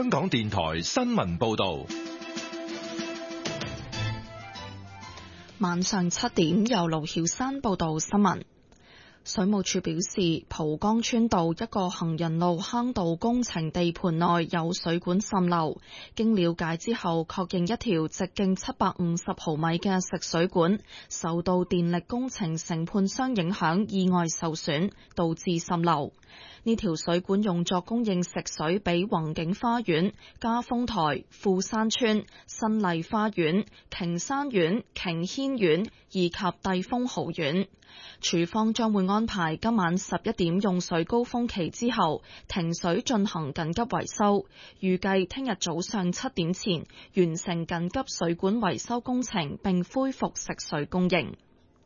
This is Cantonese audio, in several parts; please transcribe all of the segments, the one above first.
香港電台新聞報道。 晚上7點，由盧曉山報道新聞。水務署表示，蒲崗村道一個行人路坑道工程地盤內有水管滲漏，經了解之後，確認一條直徑750毫米嘅食水管受到電力工程承判商影響，意外受損，導致滲漏。呢條水管用作供應食水俾宏景花園、嘉豐台、富山村、新麗花園、瓊山苑、瓊軒苑以及帝豐豪苑。署方將會安排今晚11點用水高峰期之後停水進行緊急維修，預計聽日早上7點前完成緊急水管維修工程並恢復食水供應。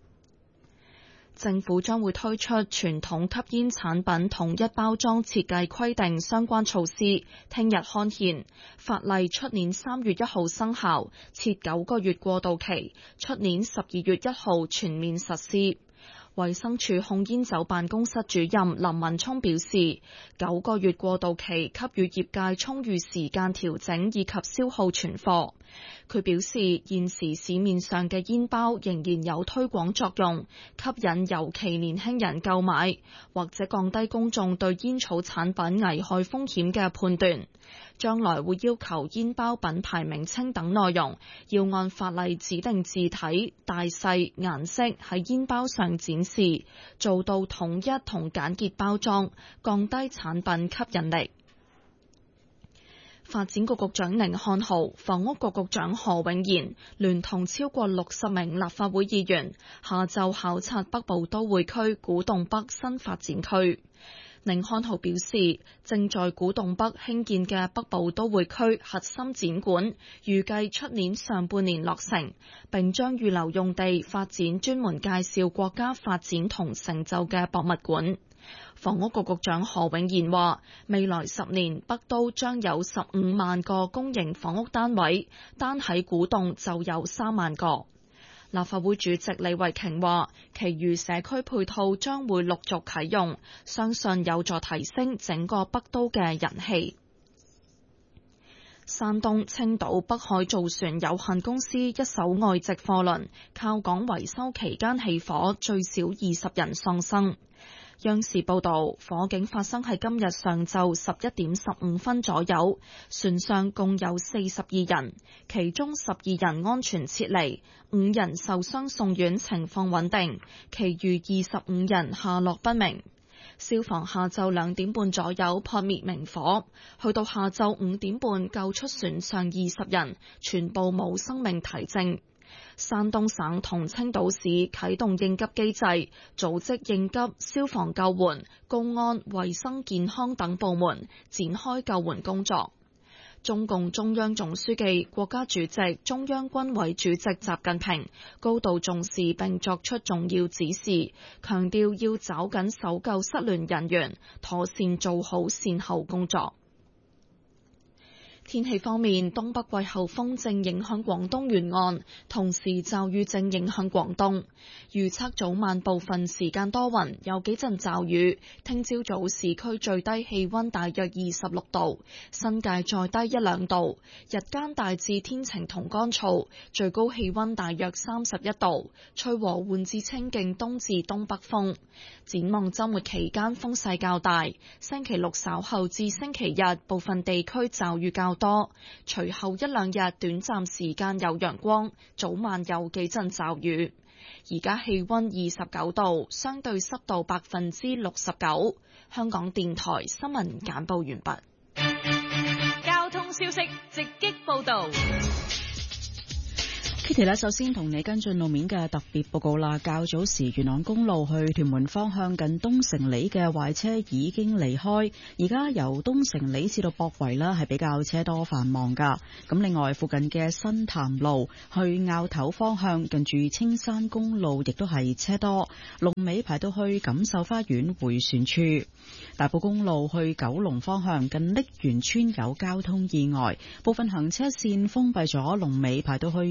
政府將會推出傳統吸煙產品統一包裝設計規定相關措施，聽日刊憲，法例出年3月1號生效，設9個月過渡期，出年12月1號全面實施。衛生署控煙酒辦公室主任林文聰表示，9個月過渡期給予業界充裕時間調整以及消耗存貨。佢表示，現時市面上嘅煙包仍然有推廣作用，吸引尤其年輕人購買，或者降低公眾對煙草產品危害風險嘅判斷。將來會要求煙包品牌名稱等內容要按法例指定字體、大細、顏色喺煙包上展示，做到統一同簡潔包裝，降低產品吸引力。發展局局長甯漢豪、房屋局局長何永賢聯同超過60名立法會議員下晝考察北部都會區古洞北新發展區。甯漢豪表示，正在古洞北興建嘅北部都會區核心展館，預計出年上半年落成，並將預留用地發展專門介紹國家發展同成就嘅博物館。房屋局局長何永賢話，未來10年北都將有15萬個公營房屋單位，單喺古洞就有3萬個。立法會主席李慧瓊話，其餘社區配套將會陸續啟用，相信有助提升整個北都嘅人氣。山東青島北海造船有限公司一艘外籍貨輪靠港維修期間起火，最少20人喪生。央視報道，火警發生喺今日上晝11點15分左右，船上共有42人，其中12人安全撤離，5人受傷送院，情況穩定，其餘25人下落不明。消防下晝2點半左右撲滅明火，去到下晝5點半救出船上20人，全部冇生命體徵。山東省同青島市啟動應急機制，組織應急、消防救援、公安、衛生健康等部門展開救援工作。中共中央總書記、國家主席、中央軍委主席習近平高度重視並作出重要指示，強調要抓緊搜救失聯人員，妥善做好善後工作。天氣方面，東北季候風正影響廣東沿岸，同時驟雨正影響廣東。預測早晚部分時間多雲，有幾陣驟雨。聽朝早市區最低氣溫大約26度，新界再低1-2度。日間大致天晴同乾燥，最高氣溫大約31度，吹和緩至清勁東至東北風。展望週末期間風勢較大，星期六稍後至星期日部分地區驟雨較多，隨後1-2日短暫時間有陽光，早晚有幾陣驟雨。而家氣溫29度，相對濕度69%。香港電台新聞簡報完畢。 交通消息直擊報道。 Kitty 咧，首先同你跟進路面嘅特別報告啦。較早時元朗公路去屯門方向近東城里嘅壞車已經離開，而家由東城里至到博圍啦，係比較車多繁忙噶。咁另外附近嘅新潭路去坳頭方向近住青山公路亦都係車多，龍尾排到去錦繡花園迴旋處。大埔公路去九龍方向近瀝源村有交通意外，部分行車線封閉咗，龍尾排到去駿景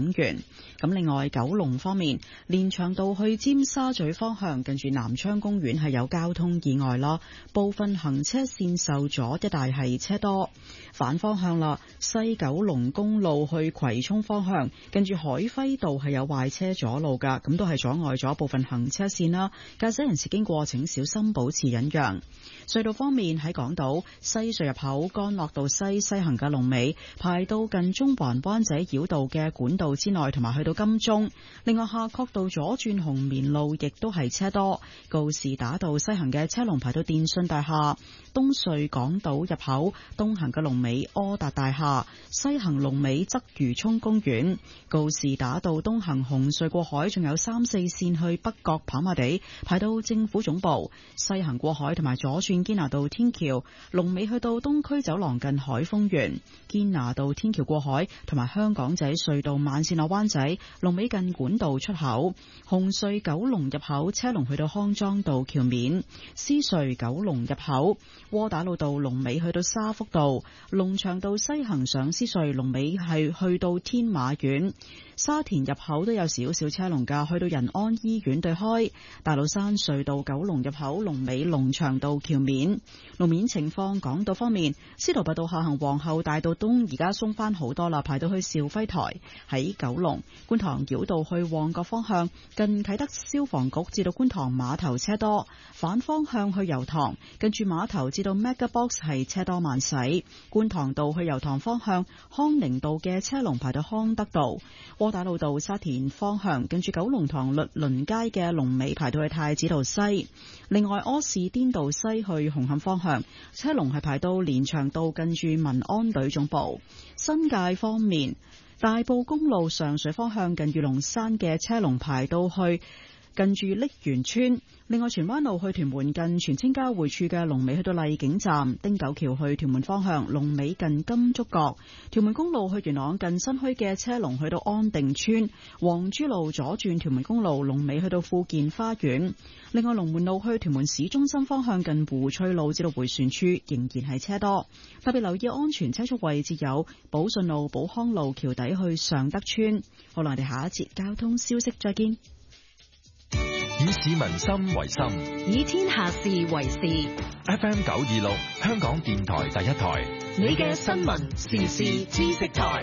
景園。咁另外九龍方面，連翔道去尖沙咀方向近住南昌公園係有交通意外啦，部分行車線受阻，一帶係車多。反方向啦，西九龍公路去葵涌方向近住海輝道係有壞車阻路噶，咁都係阻礙咗部分行車線啦。駕駛人士經過請小心保持忍讓。隧道方面，喺港島西隧入口干諾道西行嘅龍尾排到近中環灣仔繞道嘅管道之內，同埋去到金鐘。另外夏慤道左轉紅棉路亦都係車多，告士打道西行嘅車龍排到電訊大廈。東隧港島入口東行嘅龍尾柯達大廈，西行龍尾鰂魚涌公園。告士打道東行紅隧過海仲有3、4線去北角跑馬地，排到政府總部。西行過海同埋左轉堅拿道天橋，龍尾去到東區走廊近海豐園。堅拿道天橋過海同埋香港仔隧道慢線落灣仔，龍尾近管道出口。紅隧九龍入口車龍去到康莊道橋面。獅隧九龍入口窩打老道龍尾去到沙福道。龍翔道西行上獅隧龍尾係去到天馬苑。沙田入口都有少少車龍噶，去到仁安醫院對開。大老山隧道九龍入口龍尾龍翔道橋面。路面情況，港島方面，司徒拔道下行皇后大道東而家鬆翻好多啦，排到去兆輝台。喺九龍觀塘繞道去旺角方向，近啟德消防局至到觀塘碼頭車多，反方向去油塘近住碼頭至到 Mega Box 係車多慢駛。觀塘道去油塘方向，康寧道嘅車龍排到康德道。窩打老道沙田方向近住九龍塘律倫街嘅龍尾排到去太子道西。另外柯士甸道西去紅磡方向，車龍係排到連翔道近住民安隊總部。新界方面，大埔公路上水方向近住龍山嘅車龍排到去近住瀝源村。另外荃灣路去屯門近荃青交匯處嘅龍尾去到荔景站。汀九橋去屯門方向龍尾近金竹角。屯門公路去元朗近新墟嘅車龍去到安定村。黃珠路左轉屯門公路龍尾去到富健花園。另外龍門路去屯門市中心方向近湖翠路至到回旋處仍然係車多，特別留意安全車速位置有寶順路、寶康路橋底去尚德村。好啦，我哋下一節交通消息再見。 以市民心為心， 以天下事為事。 FM 926，香港電台第一台， 你嘅新聞時事知識台。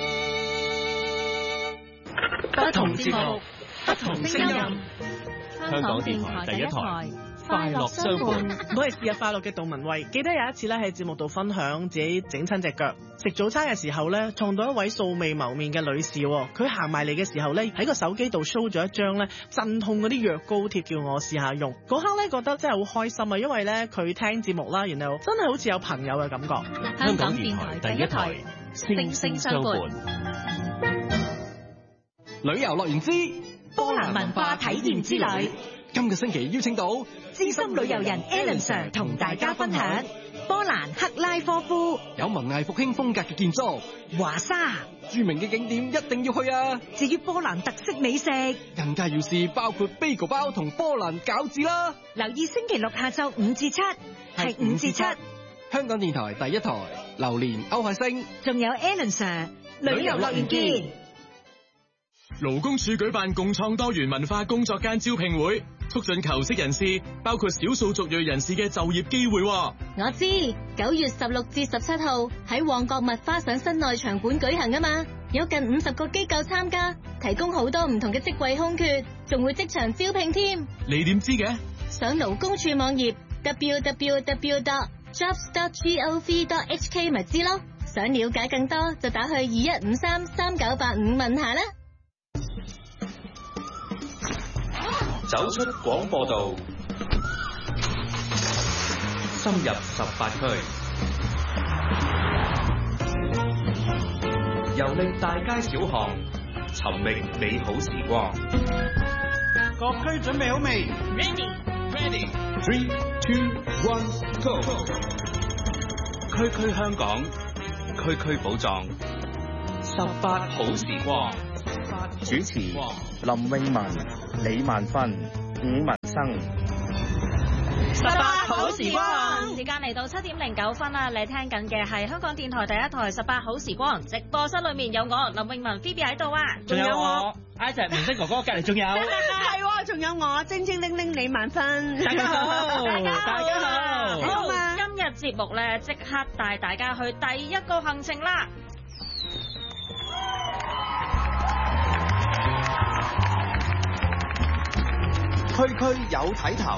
不同節目，不同聲音。 香港電台第一台，快樂相伴。 我係是日快樂嘅杜文慧，記得有一次咧喺節目度分享自己整親隻腳，食早餐嘅時候咧撞到一位素未謀面嘅女士，佢行埋嚟嘅時候咧喺個手機度 show 咗一張咧鎮痛嗰啲藥膏貼，叫我試下用。嗰刻咧覺得真係好開心啊，因為咧佢聽節目啦，然後真係好似有朋友嘅感覺。 香港電台第一台，聲聲相伴。 旅遊樂園之波蘭文化體驗之旅， 今個星期邀請到資深旅遊人 Alan Sir 同大家分享波蘭克拉科夫， 有文藝復興風格嘅建築， 華沙， 著名嘅景點一定要去啊！ 至於波蘭特色美食， 更加要試包括 bagel 包同波蘭餃子啦！ 留意星期六下晝5至7，係5至7。 香港電台第一台，榴蓮歐海星， 仲有 Alan Sir，旅遊樂園見。 勞工處舉辦共創多元文化工作間招聘會，促進求職人士，包括少數族裔人士嘅就業機會。 我知9月16至17號喺旺角麥花臣室內場館舉行啊嘛，有近50個機構參加，提供好多唔同嘅職位空缺，仲會即場招聘添。 你點知嘅？ 上勞工處網頁 www.jobs.gov.hk 咪知咯。想了解更多就打去21533985問下啦。 走出廣播道，深入18區，遊歷大街小巷，尋覓美好時光。 各區準備好未 ？Ready. 3, 2, 1, go！ 區區香港，區區寶藏，18好時光。 主持林詠雯、李萬芬、伍文生。 18好時光， 時間嚟到7:09啦，你聽緊嘅係香港電台第一台18好時光，直播室裏面有我林詠雯 Phoebe 喺度啊， 仲有我 Isaac 明星哥哥隔離仲有， 係喎，仲有我精精靈靈李萬芬， 大家好，大家好， 好嘛？今日節目咧即刻帶大家去第一個行程啦。 區區有睇頭。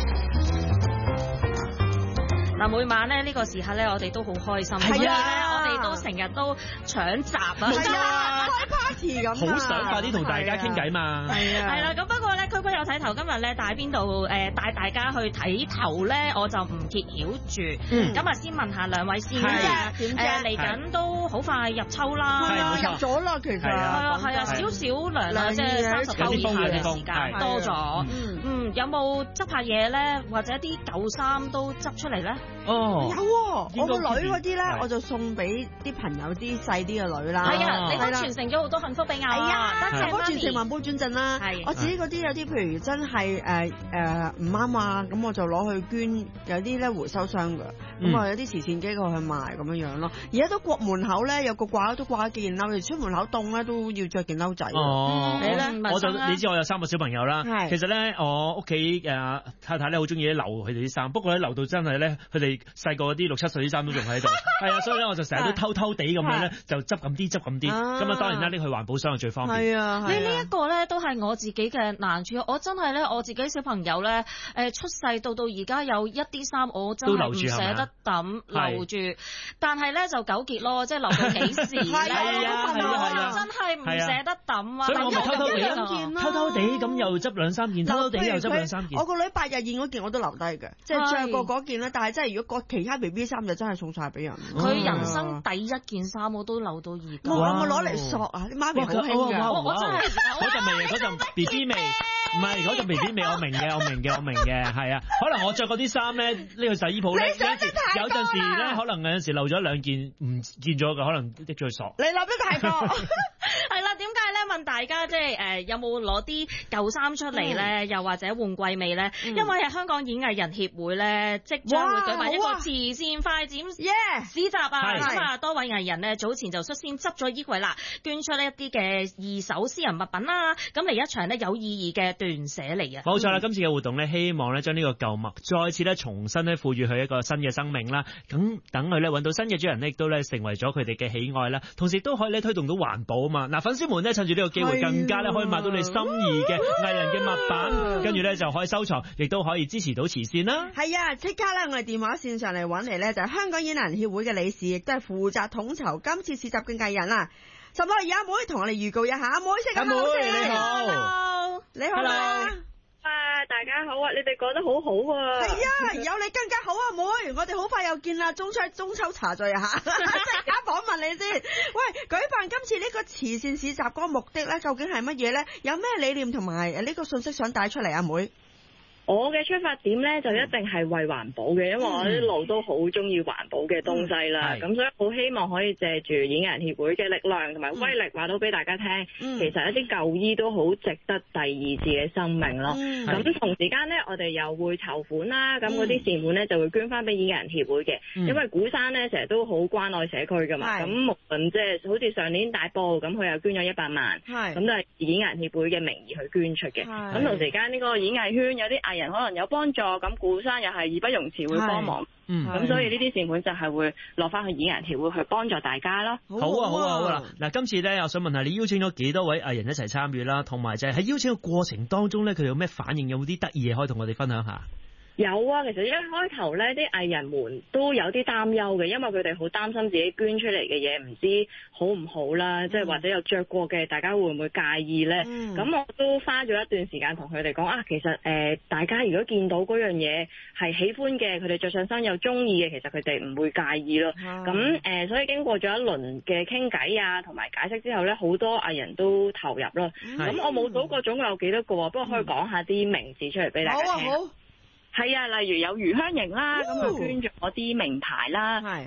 嗱，每晚咧呢個時刻咧，我哋都好開心，係啊，我哋都成日都搶閘啊， 係啊，開 party 咁， 好想快啲同大家傾偈嘛， 係啊， 係啦，咁不過咧，區區有睇頭，今日咧帶邊度帶大家去睇頭咧，我就唔揭曉住，咁啊先問下兩位先啦，點啫？嚟緊都好快入秋啦， 係啊，入咗啦，其實係啊，少少涼啦，即係30度以下嘅時間多咗，有冇執下嘢咧，或者啲舊衫都執出嚟咧？ 哦，有喎，我個女嗰啲咧，我就送俾啲朋友啲細啲嘅女啦。 係啊，你都傳承咗好多幸福俾我。係啊， 萬波轉正，萬波轉正啦。係，我自己嗰啲有啲譬如真係唔啱啊，咁我就攞去捐，有啲咧回收箱㗎。咁啊有啲慈善機構去賣咁樣咯。而家都國門口咧有個掛都掛件褸，你出門口凍咧都要着件褸仔。 哦， 你咧？ 你知我有3個小朋友啦。其實咧我屋企太太咧好中意留佢哋啲衫，不過咧留到真係咧佢哋細個嗰啲6、7歲啲衫都仲喺度，係啊，所以咧我就成日都偷偷地咁樣咧就執咁啲，咁啊當然啦，拎去環保箱係最方便。 係啊， 你呢一個咧都係我自己嘅難處，我真係咧我自己小朋友咧出世到而家有一啲衫我真係唔捨得抌留住，但係咧就糾結咯，即係留到幾時咧？ 係啊， 真係唔捨得抌啊！ 所以我咪偷偷地咁又執2、3件，偷偷地又執2、3件。 我個女8日宴嗰件我都留低嘅，即係着過嗰件啦。但係真係如果其他 BB 衫就真係送晒俾人。 佢人生第一件衫我都留到而家。 我攞嚟索啊！啲媽咪好興㗎。 我真係嗰陣 BB 味，唔係嗰陣 BB 味，我明嘅，係啊。可能我着嗰啲衫咧，呢個洗衣鋪咧，有陣時咧，可能有陣時漏咗2件唔見咗嘅，可能拎咗去索。 你諗得太多。 係啦，點解咧？問大家即係有冇攞啲舊衫出嚟咧？又或者換季味咧？因為係香港演藝人協會咧，即將會舉辦一個慈善快閃市集啊！咁啊，多位藝人咧早前就率先執咗衣櫃啦，捐出呢一啲嘅二手私人物品啦，咁嚟一場咧有意義嘅斷捨離啊！ 冇錯啦，今次嘅活動咧，希望咧將呢個舊物再次咧重新咧賦予佢一個新嘅生命啦。咁等佢咧揾到新嘅主人咧，亦都咧成為咗佢哋嘅喜愛啦。同時都可以咧推動到環保啊嘛！嗱，粉絲們咧趁住呢個機會，更加咧可以買到你心儀嘅藝人嘅物品，跟住咧就可以收藏，亦都可以支持到慈善啦。 係啊，即刻咧我哋電話線上嚟揾嚟咧，就係香港演藝人協會嘅理事，亦都係負責統籌今次市集嘅藝人啦。岑樂怡阿妹同我哋預告一下，阿妹識阿妹你好， 你好啦。 大家好啊！你哋講得好好啊！ 係啊，有你更加好啊，妹！我哋好快又見啦，中秋茶聚下，即刻訪問你先。喂，舉辦今次呢個慈善市集嗰個目的咧，究竟係乜嘢咧？有咩理念同埋呢個信息想帶出嚟，阿妹？ 我嘅出發點咧就一定係為環保嘅，因為我一路都好中意環保嘅東西啦，咁所以好希望可以借住演藝人協會嘅力量同埋威力話到俾大家聽，其實一啲舊衣都好值得第二次嘅生命咯。咁同時間咧，我哋又會籌款啦，咁嗰啲善款咧就會捐翻俾演藝人協會嘅，因為古山咧成日都好關愛社區噶嘛，咁無論即係好似上年大埔咁，佢又捐咗100萬，咁都係演藝人協會嘅名義去捐出嘅。咁同時間呢個演藝圈有啲人可能有幫助，咁古山又係義不容辭會幫忙，咁所以呢啲善款就係會落翻去演藝人協會去幫助大家啦。 好啊！嗱，今次咧，我想問下你邀請咗幾多位藝人一齊參與啦，同埋就係喺邀請嘅過程當中咧，佢哋有咩反應？有冇啲得意嘢可以同我哋分享下？ 有啊，其實一開頭咧，啲藝人們都有啲擔憂嘅，因為佢哋好擔心自己捐出嚟嘅嘢唔知好唔好啦，即係或者有着過嘅，大家會唔會介意咧？咁我都花咗一段時間同佢哋講啊，其實大家如果見到嗰樣嘢係喜歡嘅，佢哋着上身又中意嘅，其實佢哋唔會介意咯。咁所以經過咗一輪嘅傾偈啊，同埋解釋之後咧，好多藝人都投入咯。咁我冇數過總共有幾多個，不過可以講下啲名字出嚟俾大家聽。係啊，例如有余香凝啦，咁佢捐咗啲名牌啦，咁佢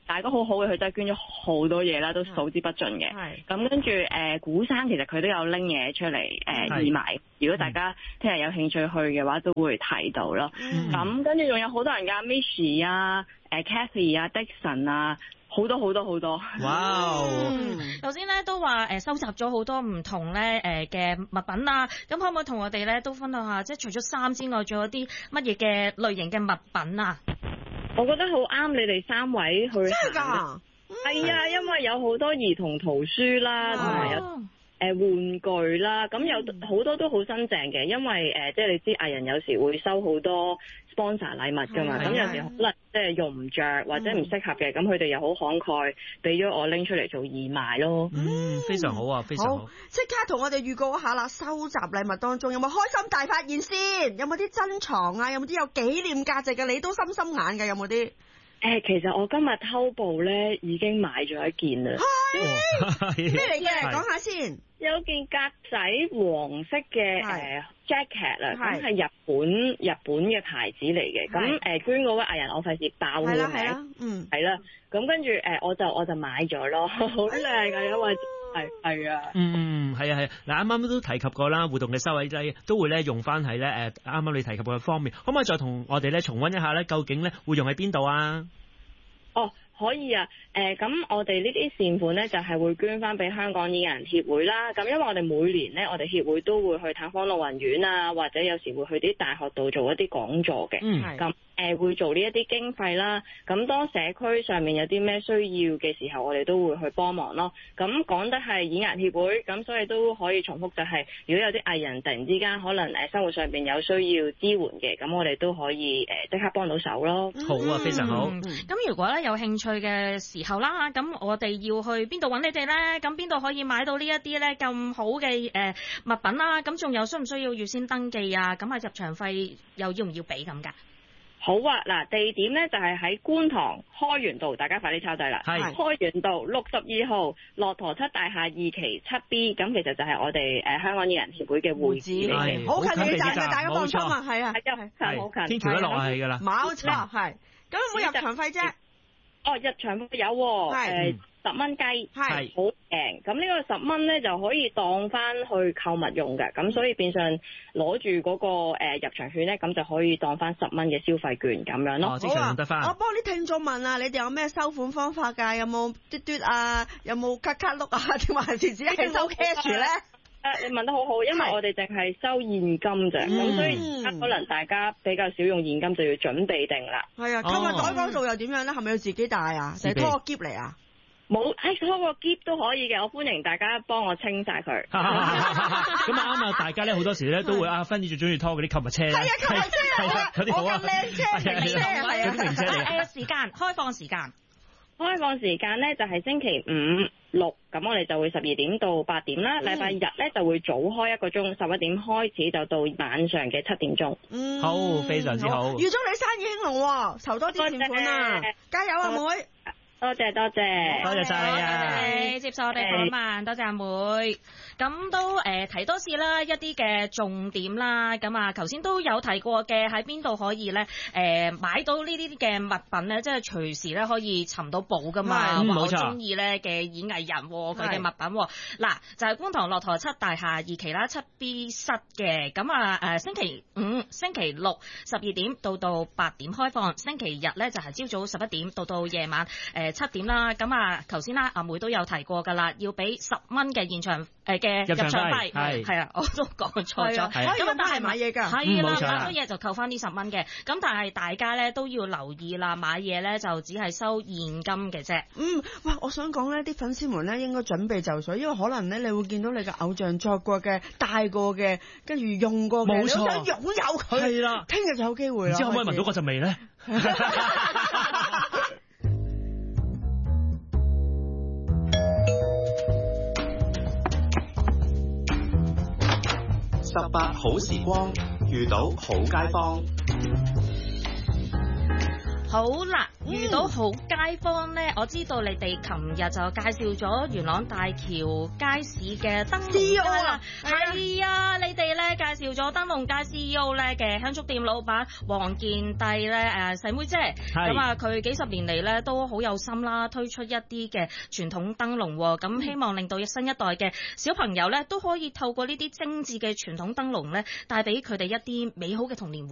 大家好好嘅，佢真係捐咗好多嘢啦，都數之不盡嘅。咁跟住古生其實佢都有拎嘢出嚟義賣，如果大家聽日有興趣去嘅話，都會睇到咯。咁跟住仲有好多人㗎 ，Mishi 啊、Cathy 啊、Dixon 啊。好多。 哇！ 頭先咧都話收集咗好多唔同咧嘅物品啊，咁可唔可以同我哋咧都分享下，即係除咗衫之外，仲有啲乜嘢嘅類型嘅物品啊？ 我覺得好啱你哋3位去行。 真係㗎？ 係啊，因為有好多兒童圖書啦，同埋有玩具啦，咁有好多都好新淨嘅，因為即係你知藝人有時會收好多 sponsor 禮物㗎嘛，咁有時可能即係用唔着或者唔適合嘅，咁佢哋又好慷慨，俾咗我拎出嚟做義賣咯。 非常好啊，非常好。 即刻同我哋預告一下啦，收集禮物當中有冇開心大發現先？有冇啲珍藏啊？有冇啲有紀念價值嘅？你都心眼㗎？有冇啲？ 其實我今日偷步咧，已經買咗一件啦。 咩嚟嘅？講下先。 有件格仔黃色嘅jacket 啦，咁係日本嘅牌子嚟嘅。咁捐嗰位藝人，我費事爆佢個名。係啦。咁跟住我就買咗咯，好靚㗎，因為係啊。 係啊。嗱，啱啱都提及過啦，活動嘅收位咧都會咧用翻喺咧啱啱你提及嘅方面，可唔可以再同我哋咧重溫一下咧？究竟咧會用喺邊度啊？ 可以啊，咁我哋呢啲善款咧就係會捐翻俾香港演藝人協會啦。咁因為我哋每年咧，我哋協會都會去探訪老人院啊，或者有時會去啲大學度做一啲講座嘅。咁會做呢一啲經費啦。咁當社區上面有啲咩需要嘅時候，我哋都會去幫忙咯。咁講得係演藝人協會，咁所以都可以重複就係，如果有啲藝人突然之間可能生活上邊有需要支援嘅，咁我哋都可以即刻幫到手咯。 好啊，非常好。 咁如果咧有興趣嘅時候啦，咁我哋要去邊度揾你哋咧？咁邊度可以買到呢一啲咧咁好嘅物品啦？咁仲有需唔需要預先登記啊？咁入場費又要唔要俾咁㗎？ 好啊，嗱，地點咧就係喺觀塘開源道，大家快啲抄低啦。係開源道62號駱駝漆大廈2期7B， 咁其實就係我哋香港演藝人協會嘅會址嚟嘅， 好近地站嘅，大家放心啊，係啊， 係好近， 天橋一落係㗎啦， 冇錯，係。咁有冇入場費啫？ 入場費有10蚊雞，係好平。咁呢個10蚊咧就可以當翻去購物用嘅，咁所以變相攞住嗰個入場券咧，咁就可以當翻10蚊嘅消費券咁樣咯。 即場用得翻。 我幫啲聽眾問啊，你哋有咩收款方法㗎？有冇嘟嘟啊？有冇卡碌啊？定還是只係收 cash 咧？ 你問得好好，因為我哋淨係收現金啫，咁所以可能大家比較少用現金，就要準備定啦。 係啊，購物袋嗰度又點樣咧？係咪要自己帶啊？定係拖個篋嚟啊？ 冇，拖個篋都可以嘅，我歡迎大家幫我清晒佢。 咁啱啊！大家咧好多時咧都會芬姨最中意拖嗰啲購物車。係啊， 購物車啊， 嗰啲好啊， 靚車，名車係啊， 名車嚟。 時間開放時間。 開放時間咧就係星期5、6，咁我哋就會12點到8點啦。禮拜日咧就會早開1個鐘，11點開始就到晚上嘅7點鐘。 好，非常之好。 預祝你生意興隆喎，籌多啲善款啊！加油啊，妹！ 多謝多謝晒你啊！ 多謝你接受我哋訪問，多謝阿妹。咁都提多次啦，一啲嘅重點啦。咁啊，頭先都有提過嘅，喺邊度可以咧買到呢啲嘅物品咧，即係隨時咧可以尋到寶噶嘛。我中意咧嘅演藝人佢嘅物品。嗱，就係觀塘駱駝漆大廈2期啦7B 室嘅。咁啊星期5、星期6 12點到8點開放，星期日咧就係朝早11點到夜晚7點啦。咁啊頭先啦阿妹都有提過㗎啦，要俾10蚊嘅現場嘅入場費，係啊，我都講錯咗。咁但係買嘢㗎，係啦，買咗嘢就扣翻呢10蚊嘅。咁但係大家咧都要留意啦，買嘢咧就只係收現金嘅啫。 喂，我想講咧，啲粉絲們咧應該準備就緒，因為可能咧你會見到你嘅偶像作過嘅、戴過嘅、跟住用過嘅，你想擁有佢。係啦，聽日就有機會啦。 唔知可唔可以聞到嗰陣味咧 ？18好時光，遇到好街坊。 好啦， 遇到好街坊咧，我知道你哋琴日就介紹咗元朗大橋街市嘅燈籠街啦，係啊，你哋咧介紹咗燈籠街 CEO 咧嘅香燭店老闆黃健帝咧細妹姐，咁啊佢幾十年嚟咧都好有心啦，推出一啲嘅傳統燈籠，咁希望令到新一代嘅小朋友咧都可以透過呢啲精緻嘅傳統燈籠咧，帶俾佢哋一啲美好嘅童年。